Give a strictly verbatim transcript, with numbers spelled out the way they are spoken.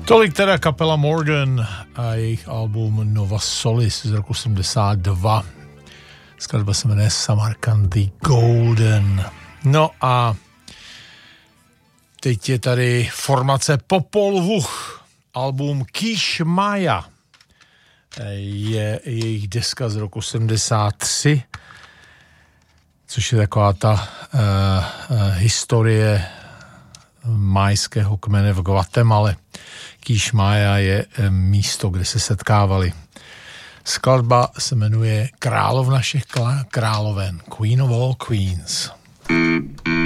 Tolik teda kapela Morgan a jejich album Nova Solis z roku sedmdesát dva. Skladba se jmenuje Samarkand Golden. No a teď je tady formace Popol Vuh. Album Kish Maya je jejich deska z roku sedmdesát tři, což je taková ta uh, uh, historie majského kmene v Guatemale. Kish Maya je místo, kde se setkávali. Skladba se jmenuje Královna všech královen, Queen of all Queens.